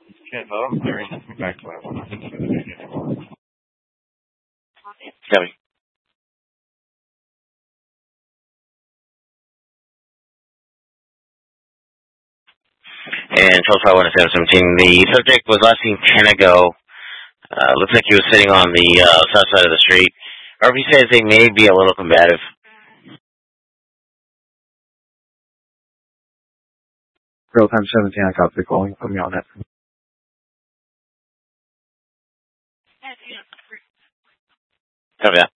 Can't vote. I'm clearing. Back to last. Copy. And Tulsa 1717. The subject was last seen 10 ago. Looks like he was sitting on the south side of the street. RP says they may be a little combative. Real time 17, I got the calling. Put me on it. Copy that.